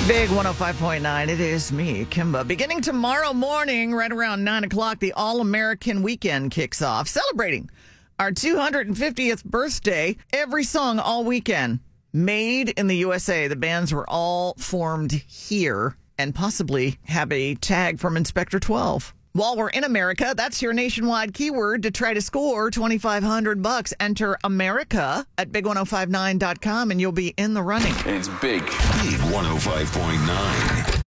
Big 105.9. It is me, Kimba. Beginning tomorrow morning, right around 9 o'clock, the All-American Weekend kicks off, celebrating our 250th birthday. Every song all weekend made in the USA. The bands were all formed here and possibly have a tag from Inspector 12. While we're in America, that's your nationwide keyword to try to score $2,500. Enter America at big1059.com and you'll be in the running. And it's big. Big 105.9.